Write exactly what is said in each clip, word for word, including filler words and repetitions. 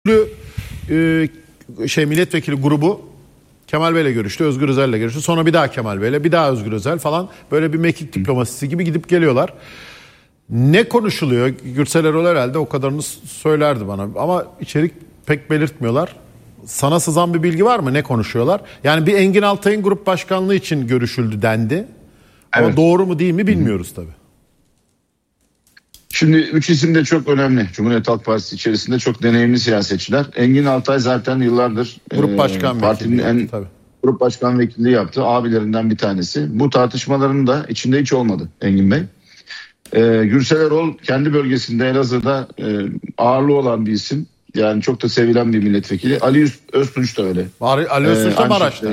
e, şey milletvekili grubu Kemal Bey'le görüştü, Özgür Özel'le görüştü. Sonra bir daha Kemal Bey'le, bir daha Özgür Özel falan, böyle bir mekik diplomasisi gibi gidip geliyorlar. Ne konuşuluyor? Gürsel Erol herhalde o kadarını söylerdi bana. Ama içerik pek belirtmiyorlar. Sana sızan bir bilgi var mı? Ne konuşuyorlar? Yani bir Engin Altay'ın grup başkanlığı için görüşüldü dendi. Ama evet, doğru mu değil mi bilmiyoruz tabii. Şimdi üç isim de çok önemli. Cumhuriyet Halk Partisi içerisinde çok deneyimli siyasetçiler. Engin Altay zaten yıllardır grup başkan e, partinin vekili, en tabii. grup başkan vekilliği yaptı. Abilerinden bir tanesi. Bu tartışmaların da içinde hiç olmadı Engin Bey. E, Gürsel Erol kendi bölgesinde Elazığ'da e, ağırlığı olan bir isim. Yani çok da sevilen bir milletvekili. Ali Öztunç da öyle. Ali, Ali Öztunç da Maraş'ta.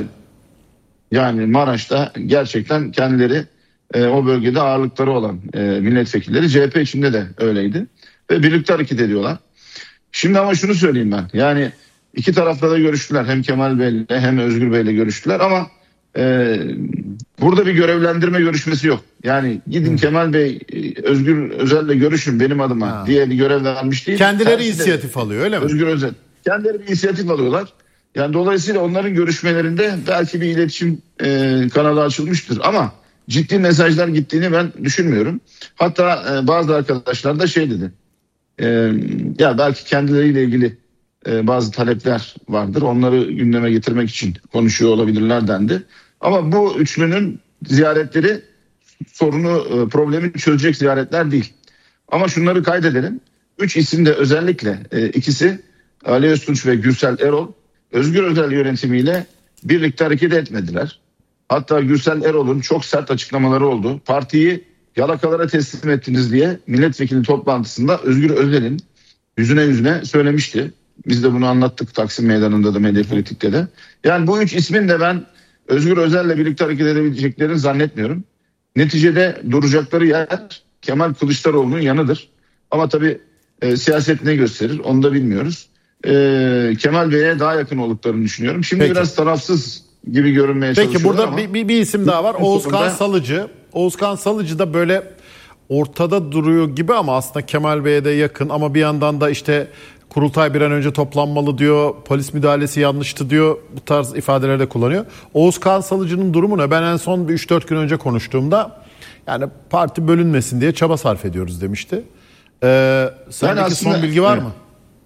Yani Maraş'ta gerçekten kendileri e, o bölgede ağırlıkları olan e, milletvekilleri. C H P içinde de öyleydi. Ve birlikte hareket ediyorlar. Şimdi ama şunu söyleyeyim ben. Yani iki tarafta da görüştüler. Hem Kemal Bey'le hem Özgür Bey'le görüştüler ama e, burada bir görevlendirme görüşmesi yok. Yani gidin Hı. Kemal Bey, Özgür Özel'le görüşün benim adıma ha. diye bir görev vermiş değil. Kendileri Tersi inisiyatif de, alıyor öyle mi? Özgür Özel. Kendileri bir inisiyatif alıyorlar. Yani dolayısıyla onların görüşmelerinde belki bir iletişim e, kanalı açılmıştır ama ciddi mesajlar gittiğini ben düşünmüyorum. Hatta e, bazı arkadaşlar da şey dedi. E, ya belki kendileriyle ilgili e, bazı talepler vardır. Onları gündeme getirmek için konuşuyor olabilirler dendi. Ama bu üçlünün ziyaretleri sorunu, e, problemi çözecek ziyaretler değil. Ama şunları kaydedelim. Üç isim de özellikle e, ikisi Ali Öztunç ve Gürsel Erol Özgür Özel yönetimiyle birlikte hareket etmediler. Hatta Gürsel Erol'un çok sert açıklamaları oldu. Partiyi yalakalara teslim ettiniz diye milletvekili toplantısında Özgür Özel'in yüzüne yüzüne söylemişti. Biz de bunu anlattık Taksim Meydanı'nda da, Medyakritik'te de. Yani bu üç ismin de ben Özgür Özel'le birlikte hareket edebileceklerini zannetmiyorum. Neticede duracakları yer Kemal Kılıçdaroğlu'nun yanıdır. Ama tabii e, siyaset ne gösterir onu da bilmiyoruz. E, Kemal Bey'e daha yakın olduklarını düşünüyorum. Şimdi Peki. biraz tarafsız gibi görünmeye Peki, çalışıyorlar ama. Peki burada bir, bir, bir isim daha var. Oğuzkan Salıcı. Oğuzkan Salıcı da böyle ortada duruyor gibi ama aslında Kemal Bey'e de yakın. Ama bir yandan da işte kurultay bir an önce toplanmalı diyor. Polis müdahalesi yanlıştı diyor. Bu tarz ifadeleri de kullanıyor. Oğuzkan Salıcı'nın durumu ne? Ben en son bir üç dört gün önce konuştuğumda yani parti bölünmesin diye çaba sarf ediyoruz demişti. Ee, sendeki son bilgi var evet. mı?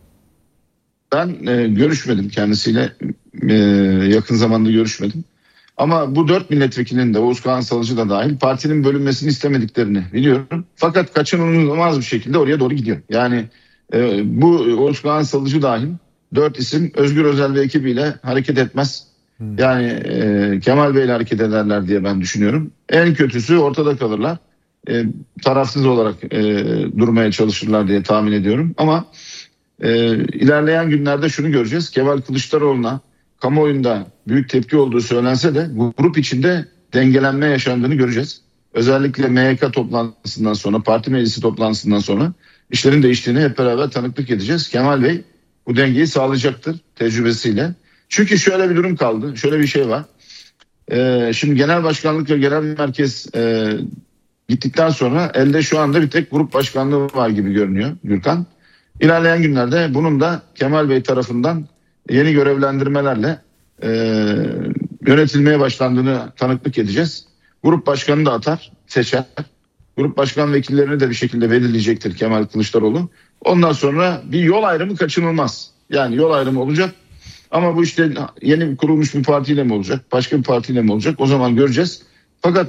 Ben e, görüşmedim kendisiyle. E, yakın zamanda görüşmedim. Ama bu dört milletvekilinin de Oğuzkan Salıcı da dahil partinin bölünmesini istemediklerini biliyorum. Fakat kaçınılmaz bir şekilde oraya doğru gidiyor. Yani e, bu Oğuzkan Salıcı dahil dört isim Özgür Özel ve ekibiyle hareket etmez. Hmm. Yani e, Kemal Bey'le hareket ederler diye ben düşünüyorum. En kötüsü ortada kalırlar. E, tarafsız olarak e, durmaya çalışırlar diye tahmin ediyorum. Ama e, ilerleyen günlerde şunu göreceğiz. Kemal Kılıçdaroğlu'na kamuoyunda büyük tepki olduğu söylense de bu grup içinde dengelenme yaşandığını göreceğiz. Özellikle M Y K toplantısından sonra, parti meclisi toplantısından sonra işlerin değiştiğini hep beraber tanıklık edeceğiz. Kemal Bey bu dengeyi sağlayacaktır tecrübesiyle. Çünkü şöyle bir durum kaldı, şöyle bir şey var. Ee, şimdi genel başkanlık ve genel merkez e, gittikten sonra elde şu anda bir tek grup başkanlığı var gibi görünüyor Gürkan. İlerleyen günlerde bunun da Kemal Bey tarafından yeni görevlendirmelerle e, yönetilmeye başlandığını tanıklık edeceğiz. Grup başkanını da atar, seçer. Grup başkan vekillerini de bir şekilde belirleyecektir Kemal Kılıçdaroğlu. Ondan sonra bir yol ayrımı kaçınılmaz. Yani yol ayrımı olacak. Ama bu işte yeni kurulmuş bir partiyle mi olacak, başka bir partiyle mi olacak? O zaman göreceğiz. Fakat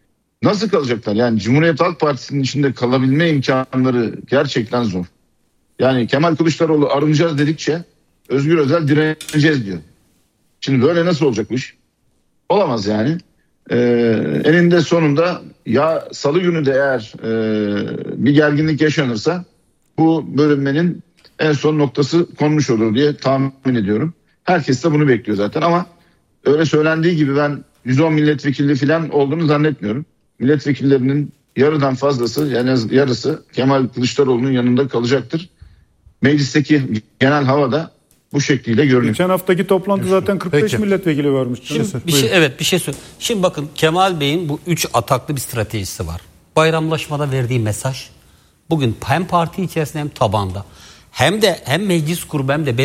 nasıl kalacaklar? Yani Cumhuriyet Halk Partisi'nin içinde kalabilme imkanları gerçekten zor. Yani Kemal Kılıçdaroğlu arınacağız dedikçe Özgür Özel direneceğiz diyor. Şimdi böyle nasıl olacak bu iş? Olamaz yani. Ee, eninde sonunda ya salı günü de eğer e, bir gerginlik yaşanırsa bu bölünmenin en son noktası konmuş olur diye tahmin ediyorum. Herkes de bunu bekliyor zaten ama öyle söylendiği gibi ben yüz on milletvekili falan olduğunu zannetmiyorum. Milletvekillerinin yarıdan fazlası, yani yarısı Kemal Kılıçdaroğlu'nun yanında kalacaktır. Meclisteki genel havada bu şekliyle görünüyor. Geçen haftaki toplantı zaten kırk beş Peki. milletvekili vermişti. Şimdi bir şey, evet bir şey söyle. Şimdi bakın Kemal Bey'in bu üç ataklı bir stratejisi var. Bayramlaşmada verdiği mesaj bugün hem parti içerisinde hem tabanda hem de hem meclis grubu hem de